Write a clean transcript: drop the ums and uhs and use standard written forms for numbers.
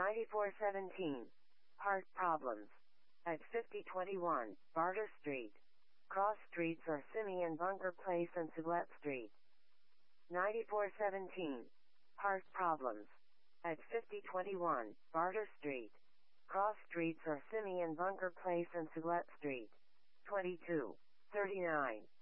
9417. Heart problems. At 5021, Barter Street. Cross streets are Simi and Bunker Place and Sublette Street. 9417. Heart problems. At 5021, Barter Street. Cross streets are Simi and Bunker Place and Sublette Street. 2239.